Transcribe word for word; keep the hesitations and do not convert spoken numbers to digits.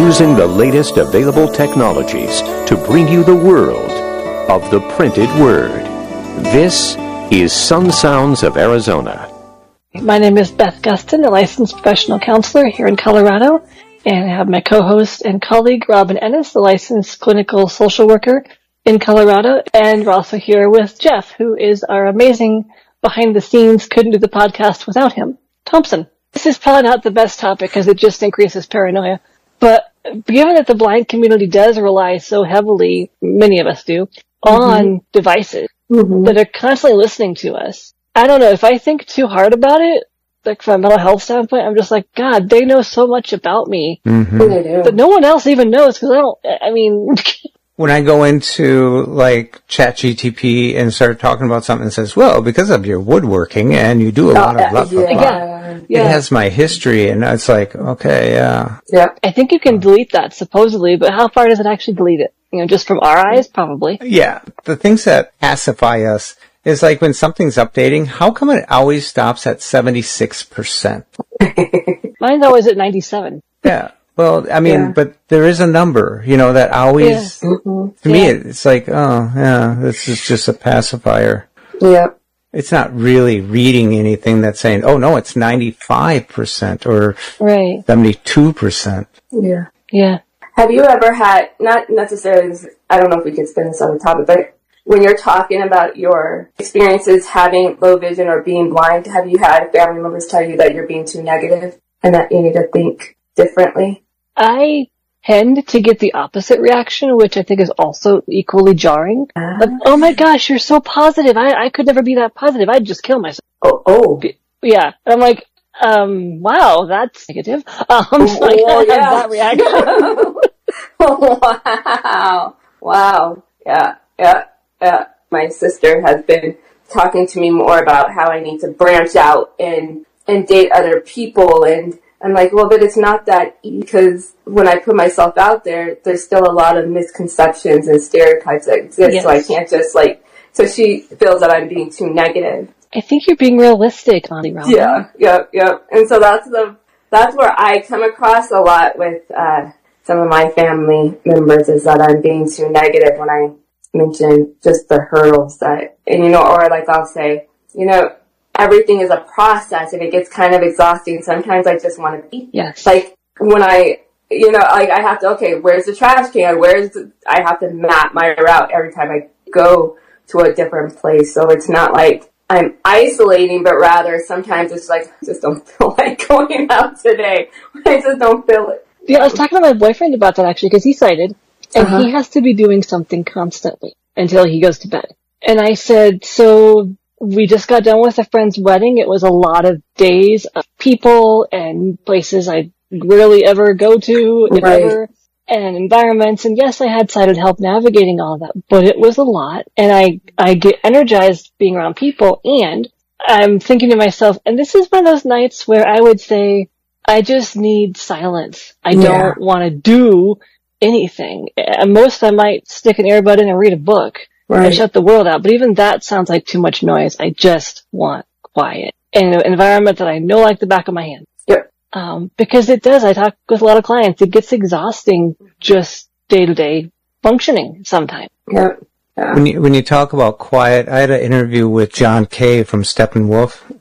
using the latest available technologies to bring you the world of the printed word. This is Sun Sounds of Arizona. My name is Beth Gustin, a licensed professional counselor here in Colorado, and I have my co-host and colleague, Robin Ennis, a licensed clinical social worker in Colorado, and we're also here with Jeff, who is our amazing behind-the-scenes, couldn't do the podcast without him, Thompson. This is probably not the best topic because it just increases paranoia, but given that the blind community does rely so heavily, many of us do, on mm-hmm. devices mm-hmm. that are constantly listening to us, I don't know, if I think too hard about it, like from a mental health standpoint, I'm just like, God, they know so much about me mm-hmm. that no one else even knows, because I don't, I mean... When I go into, like, ChatGTP and start talking about something that says, well, because of your woodworking and you do a lot of blah, blah, blah, yeah. Yeah. it has my history, and it's like, okay, yeah. Yeah. I think you can delete that, supposedly, but how far does it actually delete it? You know, just from our eyes, probably. Yeah. The things that pacify us is like when something's updating, how come it always stops at seventy-six percent? Mine's always at ninety-seven. Yeah. Well, I mean, yeah. but there is a number, you know, that always, yeah. mm-hmm. to me, yeah. it's like, oh, yeah, this is just a pacifier. Yep. It's not really reading anything that's saying, oh, no, it's ninety-five percent or right. seventy-two percent. Yeah. Yeah. Have you ever had, not necessarily, this, I don't know if we could spend this on the topic, but when you're talking about your experiences having low vision or being blind, have you had family members tell you that you're being too negative and that you need to think differently? I tend to get the opposite reaction, which I think is also equally jarring. Uh, like, oh my gosh, you're so positive. I, I could never be that positive. I'd just kill myself. Oh, oh. Yeah. And I'm like, um, wow, that's negative. Um, oh, like, oh, I yeah. have that reaction. Wow. Wow. Yeah. Yeah. Yeah. My sister has been talking to me more about how I need to branch out and, and date other people, and I'm like, well, but it's not that easy, because when I put myself out there, there's still a lot of misconceptions and stereotypes that exist. Yes. So I can't just like, so she feels that I'm being too negative. I think you're being realistic, Auntie Robin. Yeah, yeah, yeah. And so that's the, that's where I come across a lot with, uh, some of my family members, is that I'm being too negative when I mention just the hurdles that, and you know, or like I'll say, you know, everything is a process and it gets kind of exhausting. Sometimes I just want to be, yes. like when I, you know, like I have to, okay, where's the trash can? Where's the, I have to map my route every time I go to a different place. So it's not like I'm isolating, but rather sometimes it's like, I just don't feel like going out today. I just don't feel it. Yeah, I was talking to my boyfriend about that actually, because he's sighted and uh-huh. he has to be doing something constantly until he goes to bed. And I said, so we just got done with a friend's wedding. It was a lot of days of people and places I rarely ever go to, if right. ever, and environments. And yes, I had sighted help navigating all of that, but it was a lot. And I, I get energized being around people, and I'm thinking to myself, and this is one of those nights where I would say, I just need silence. I yeah. don't want to do anything. At most, I might stick an earbud in and read a book. Right. And shut the world out. But even that sounds like too much noise. I just want quiet in an environment that I know like the back of my hand. Yep. Um, because it does. I talk with a lot of clients. It gets exhausting just day to day functioning sometimes. Yep. Yeah. When you, when you talk about quiet, I had an interview with John Kay from Steppenwolf,